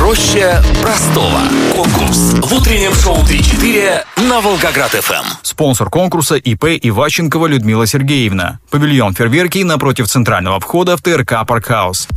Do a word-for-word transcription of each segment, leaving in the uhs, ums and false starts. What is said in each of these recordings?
Проще простого. Конкурс в утреннем шоу три-четыре на Волгоград-ФМ. Спонсор конкурса ИП Иващенкова Людмила Сергеевна. Павильон фейерверки напротив центрального входа в ТРК «Паркхаус».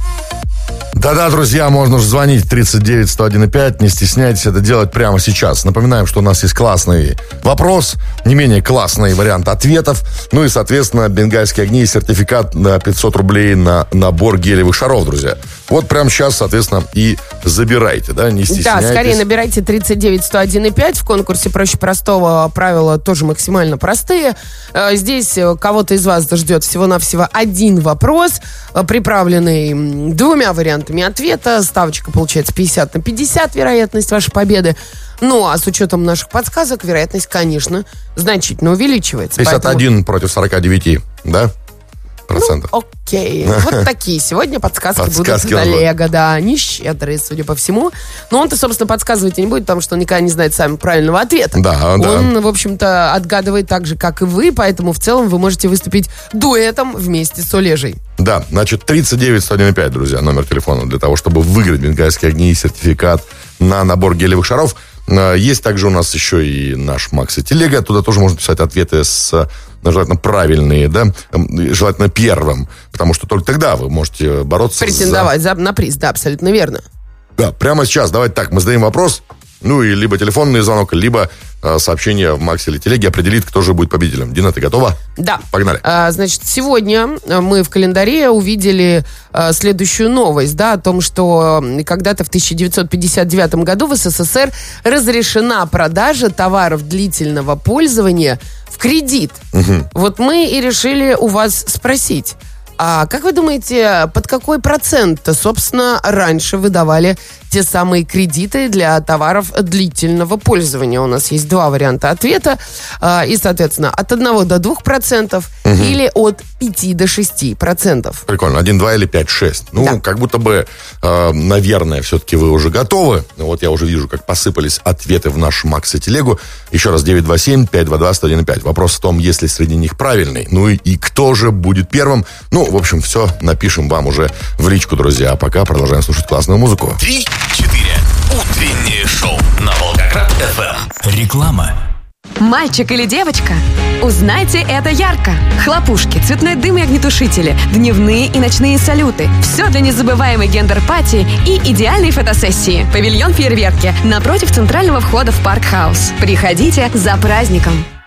Да-да, друзья, можно же звонить тридцать девять сто один и пять, не стесняйтесь это делать прямо сейчас. Напоминаем, что у нас есть классный вопрос, не менее классный вариант ответов, ну и, соответственно, бенгальские огни и сертификат на пятьсот рублей на набор гелевых шаров, друзья. Вот прямо сейчас, соответственно, и забирайте, да, не стесняйтесь. Да, скорее набирайте тридцать девять сто один и пять. В конкурсе «Проще простого» правила тоже максимально простые. Здесь кого-то из вас ждет всего-навсего один вопрос, приправленный двумя вариантами ответа. Ставочка получается пятьдесят на пятьдесят, вероятность вашей победы. Ну, а с учетом наших подсказок, вероятность, конечно, значительно увеличивается. пятьдесят один поэтому... против сорок девять, да? Процентов. Ну, окей. Вот такие сегодня подсказки, подсказки будут от Олега, да. Не щедрые, судя по всему. Но он-то, собственно, подсказывать и не будет, потому что он никогда не знает сами правильного ответа. Да, он, да. Он, в общем-то, отгадывает так же, как и вы, поэтому в целом вы можете выступить дуэтом вместе с Олежей. Да, значит, тридцать девять сто один и пять, друзья, номер телефона для того, чтобы выиграть бенгальские огни и сертификат на набор гелевых шаров. Есть также у нас еще и наш Макс и Телега. Туда тоже можно писать ответы с, желательно, правильные, да, желательно первым, потому что только тогда вы можете бороться претендовать за... за... на приз, да, абсолютно верно. Да, прямо сейчас, давайте так, мы задаем вопрос, ну и либо телефонный звонок, либо э, сообщение в Максе или Телеге определит, кто же будет победителем. Дина, ты готова? Да. Погнали. А, значит, сегодня мы в календаре увидели а, следующую новость, да, о том, что когда-то в тысяча девятьсот пятьдесят девятом году в СССР разрешена продажа товаров длительного пользования в кредит. Угу. Вот мы и решили у вас спросить, а как вы думаете, под какой процент, собственно, раньше выдавали те самые кредиты для товаров длительного пользования? У нас есть два варианта ответа. И, соответственно, от одного до двух процентов угу. или от пяти до шести процентов. Прикольно. один, два или пять, шесть. Ну, да. Как будто бы, э, наверное, все-таки вы уже готовы. Вот я уже вижу, как посыпались ответы в нашу Макс и Телегу. Еще раз, девять два семь пять два два сто один пять. Вопрос в том, есть ли среди них правильный. Ну и, и кто же будет первым? Ну, в общем, все напишем вам уже в личку, друзья. А пока продолжаем слушать классную музыку. Три-четыре. Утреннее шоу на Волгоград-ФМ. Реклама. Мальчик или девочка? Узнайте это ярко. Хлопушки, цветной дым и огнетушители, дневные и ночные салюты. Все для незабываемой гендер-пати и идеальной фотосессии. Павильон фейерверки напротив центрального входа в Паркхаус. Приходите за праздником.